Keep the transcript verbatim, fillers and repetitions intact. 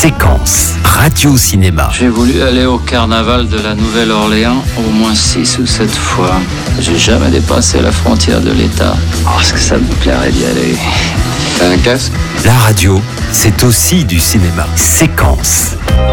Séquence, radio-cinéma. J'ai voulu aller au carnaval de la Nouvelle-Orléans au moins six ou sept fois. J'ai jamais dépassé la frontière de l'État. Oh, est-ce que ça me plairait d'y aller? T'as un casque? La radio, c'est aussi du cinéma. Séquence.